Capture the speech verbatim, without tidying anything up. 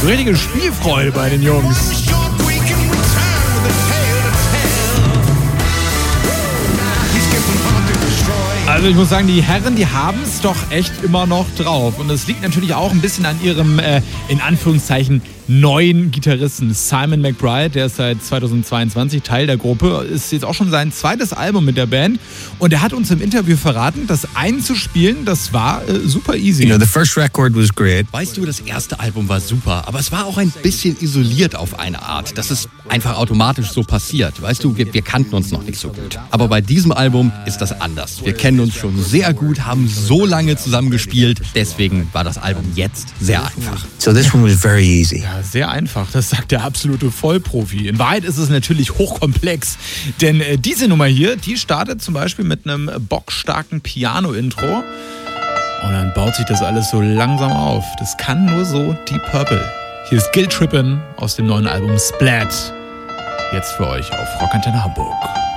So richtige Spielfreude bei den Jungs. Also ich muss sagen, die Herren, die haben es doch echt immer noch drauf. Und das liegt natürlich auch ein bisschen an ihrem, äh, in Anführungszeichen, neuen Gitarristen Simon McBride. Der ist seit zweitausendzweiundzwanzig Teil der Gruppe, ist jetzt auch schon sein zweites Album mit der Band. Und er hat uns im Interview verraten, das einzuspielen, das war äh, super easy. You know, the first record was great. Weißt du, das erste Album war super, aber es war auch ein bisschen isoliert auf eine Art. Das ist einfach automatisch so passiert. Weißt du, wir, wir kannten uns noch nicht so gut. Aber bei diesem Album ist das anders. Wir kennen uns schon sehr gut, haben so lange zusammen gespielt. Deswegen war das Album jetzt sehr einfach. So this one was very easy. Ja, sehr einfach, das sagt der absolute Vollprofi. In Wahrheit ist es natürlich hochkomplex, denn äh, diese Nummer hier, die startet zum Beispiel mit einem bockstarken Piano-Intro und dann baut sich das alles so langsam auf. Das kann nur so Deep Purple. Hier ist Guilt Trippin' aus dem neuen Album Splat. Jetzt für euch auf Rockantenne Hamburg.